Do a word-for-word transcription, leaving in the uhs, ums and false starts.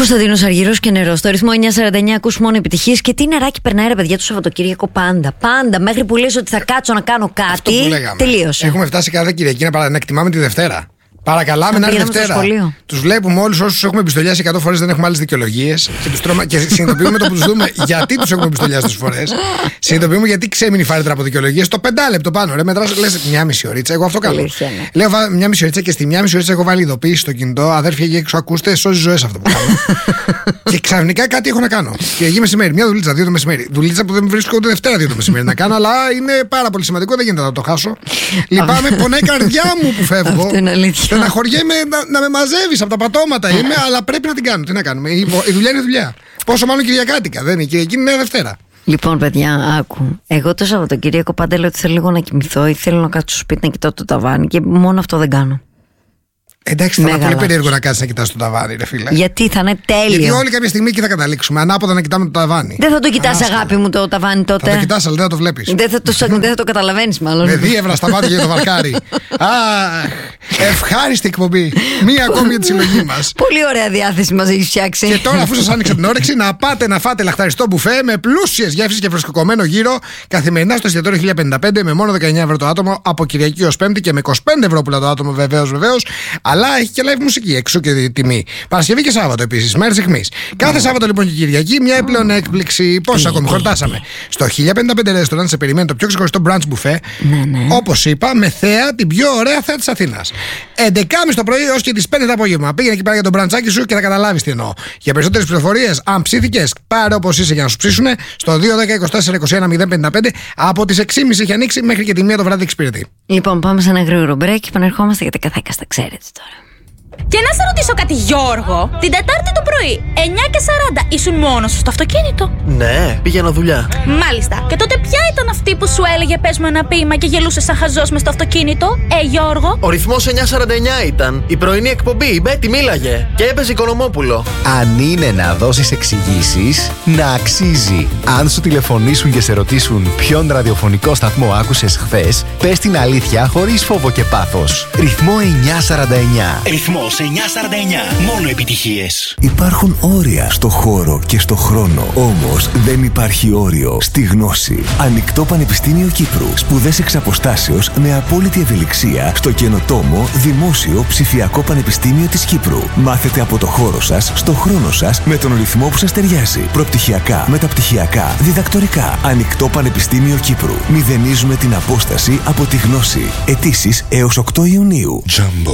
Κωνσταντίνος Αργυρός και νερό. Στο ρυθμό εννιά σαράντα εννιά ακούς μόνο επιτυχίες. Και τι νεράκι περνάει, ρε παιδιά, το Σαββατοκύριακο πάντα. Πάντα. Μέχρι που λες ότι θα κάτσω να κάνω κάτι. Τελείωσε. Έχουμε φτάσει κάθε Κυριακή να, παρα... να εκτιμάμε τη Δευτέρα. Παρακαλάμε να είναι Δευτέρα. Τους βλέπουμε όλους όσους έχουμε πιστολιάσει εκατό φορές, δεν έχουμε άλλες δικαιολογίες. Και, τους τρώμα... και συνειδητοποιούμε το που τους δούμε γιατί τους έχουμε πιστολιάσει τόσες φορές. Συνειδητοποιούμε γιατί ξέμεινε η φάρετρα από δικαιολογίες. Το πεντάλεπτο πάνω, ρε. Μετράς, λες μια μισή ωρίτσα. Εγώ αυτό κάνω. Λέω μια μισή ωρίτσα και στη μια μισή ωρίτσα έχω βάλει ειδοποίηση στο κινητό. Αδέρφια εκεί έξω, ακούστε, σώζει ζωές αυτό που κάνω. Και ξαφνικά κάτι έχω να κάνω. Κυριακή μεσημέρι, μια δουλίτσα, δύο το μεσημέρι. Δουλίτσα που δεν βρίσκω ούτε Δευτέρα, δύο το μεσημέρι να κάνω, αλλά είναι πάρα πολύ σημαντικό, δεν γίνεται να το χάσω. Λυπάμαι, πονάει η καρδιά μου που φεύγω. Στεναχωριέμαι να, να με μαζεύεις από τα πατώματα είμαι, αλλά πρέπει να την κάνω. Τι να κάνουμε. Η, η δουλειά είναι δουλειά. Πόσο μάλλον Κυριακάτικα, δεν είναι. Κυριακή είναι Δευτέρα. Λοιπόν, παιδιά, άκου. Εγώ το Σαββατοκύριακο πάντα λέω ότι θέλω λίγο να κοιμηθώ ή θέλω να κάτσω στο σπίτι να κοιτάω το ταβάνι και μόνο αυτό δεν κάνω. Εντάξει, θα είναι πολύ περίεργο να κάτσεις να κοιτάς το ταβάνι, ρε φίλε. Γιατί θα είναι τέλειο. Γιατί όλοι κάποια στιγμή εκεί θα καταλήξουμε. Ανάποδα να κοιτάμε το ταβάνι. Δεν θα το κοιτάς, αγάπη μου, το ταβάνι τότε. Θα το κοιτάς, αλλά δεν θα το βλέπεις. Δεν θα το, δεν θα το καταλαβαίνεις, μάλλον. Με δίευρα στα μάτια για το βαρκάρι. Αχ, ευχάριστη εκπομπή. Μία ακόμη για τη συλλογή μας. Πολύ ωραία διάθεση μας έχει φτιάξει. Και τώρα, αφού σας άνοιξε την όρεξη, να πάτε να φάτε λαχταριστό μπουφέ με πλούσιες γεύσεις και φρεσκοκομμένο γύρο καθημερινά στο εστιατόριο χίλια πενήντα πέντε με μόνο δεκαεννιά ευρώ το άτομο από Κυριακή ως Πέμπτη και με είκοσι πέντε ευρώ το άτομο, βεβαίως, βεβαίως. Αλλά έχει και live μουσική έξω και τη τιμή. Παρασκευή και Σάββατο επίσης, μέρες αιχμής. Κάθε Σάββατο λοιπόν και Κυριακή μια επιπλέον έκπληξη. Πώς ακόμη χορτάσαμε. Στο χίλια πενήντα πέντε ρεστοράν σε περιμένει το πιο ξεχωριστό brunch buffet. Ναι, ναι. Όπως είπα, με θέα την πιο ωραία θέα της Αθήνας. έντεκα και μισή το πρωί έως και τις πέντε το απόγευμα. Πήγαινε εκεί πέρα για τον μπραντσάκι σου και θα καταλάβεις τι εννοώ. Για περισσότερες πληροφορίες, αν ψήθηκες, πάρε όπως είσαι για να σου ψήσουνε στο δύο δέκα είκοσι τέσσερα είκοσι ένα μηδέν πενήντα πέντε. Από τις έξι και μισή έχει ανοίξει μέχρι και τη μία το βράδυ εξυπηρετεί. Λοιπόν, πάμε σε ένα γρήγορο break και επανερχόμαστε γιατί καθάκαστα, ξέρετε τώρα. Και να σε ρωτήσω κάτι, Γιώργο. Την Τετάρτη το πρωί, εννιά και σαράντα, ήσουν μόνος σου στο αυτοκίνητο? Ναι, πήγαινα δουλειά. Μάλιστα. Και τότε ποια ήταν αυτή που σου έλεγε πες μου ένα ποίημα και γελούσε σαν χαζός μες στο αυτοκίνητο, ε, Γιώργο? Ο ρυθμός εννιά σαράντα εννιά ήταν. Η πρωινή εκπομπή, η Μπέτη μίλαγε. Και έπαιζε Οικονομόπουλο. Αν είναι να δώσεις εξηγήσεις, να αξίζει. Αν σου τηλεφωνήσουν και σε ρωτήσουν ποιον ραδιοφωνικό σταθμό άκουσες χθες, πες την αλήθεια χωρίς φόβο και πάθος. Ρυθμό εννιά σαράντα εννιά. Ρυθμός εννιά σαράντα εννιά. Μόνο επιτυχίες. Υπάρχουν όρια στο χώρο και στο χρόνο. Όμως δεν υπάρχει όριο στη γνώση. Ανοιχτό Πανεπιστήμιο Κύπρου. Σπουδές εξ αποστάσεως με απόλυτη ευελιξία στο καινοτόμο Δημόσιο Ψηφιακό Πανεπιστήμιο της Κύπρου. Μάθετε από το χώρο σας, στο χρόνο σας, με τον ρυθμό που σας ταιριάζει. Προπτυχιακά, μεταπτυχιακά, διδακτορικά. Ανοιχτό Πανεπιστήμιο Κύπρου. Μηδενίζουμε την απόσταση από τη γνώση. Αιτήσεις έως οκτώ Ιουνίου. Jumbo.